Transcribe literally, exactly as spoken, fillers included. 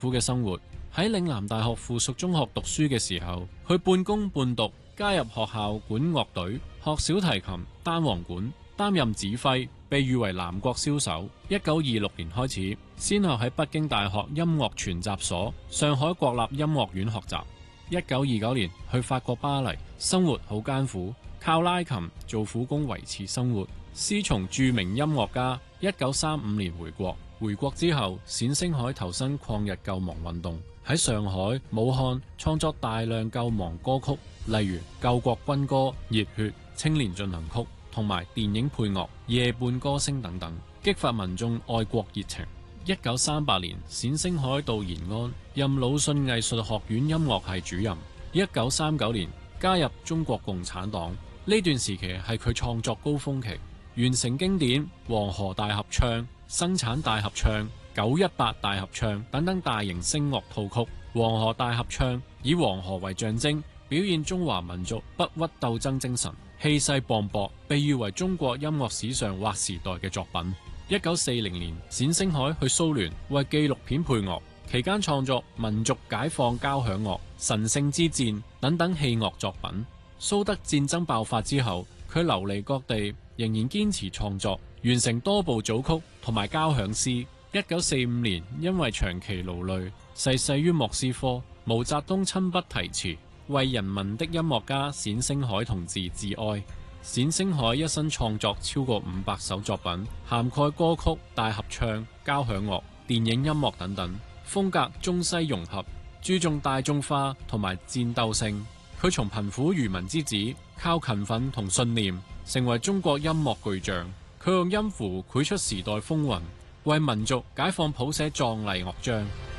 苦嘅生活。喺嶺南大學附屬中學讀書嘅時候，佢半工半讀加入學校管樂隊，學小提琴、單簧管，擔任指揮，被譽為南國瀟手。一九二六年開始，先後喺北京大學音樂全習所、上海國立音樂院學習。一九二九年去法國巴黎，生活好艱苦，靠拉琴做苦工維持生活。師從著名音樂家。一九三五年回國，回國之後，冼星海投身抗日救亡運動，喺上海、武漢創作大量救亡歌曲，例如《救國軍歌》、《熱血》、《青年進行曲》同埋電影配樂《夜半歌聲》等等，激發民眾愛國熱情。一九三八年，冼星海到延安，任魯迅藝術學院音樂系主任。一九三九年加入中國共產黨，呢段時期係佢創作高峰期。完成經典《黃河大合唱》、生產大合唱、九一八大合唱等等大型聲樂套曲。《黃河大合唱》以黃河為象徵，表現中華民族不屈鬥爭精神，氣勢磅礴，被譽為中國音樂史上劃時代嘅作品。一九四零年，冼星海去蘇聯為紀錄片配樂，期間創作民族解放交響樂、神聖之戰等等器樂作品。蘇德戰爭爆發之後，佢流離各地，仍然堅持創作，完成多部組曲同埋交響詩。一九四五年因為長期勞累，逝世於莫斯科。毛澤東親筆題詞，為人民的音樂家冼星海同志致哀。冼星海一生創作超過五百首作品，涵蓋歌曲、大合唱、交響樂、電影音樂等等，風格中西融合，注重大眾化同埋戰鬥性。佢從貧苦漁民之子，靠勤奮同信念，成為中國音樂巨匠。佢用音符繪出時代風雲，為民族解放譜寫壯麗樂章。